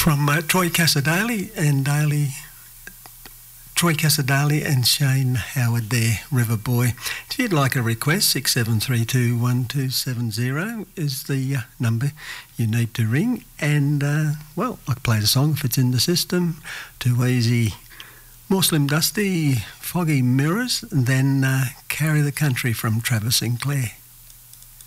from Troy Casadale and Shane Howard there, River Boy. If you'd like a request, 67321270 is the number you need to ring. And, well, I can play the song if it's in the system. Too Easy, More Slim Dusty, Foggy Mirrors, and then Carry the Country from Travis Sinclair.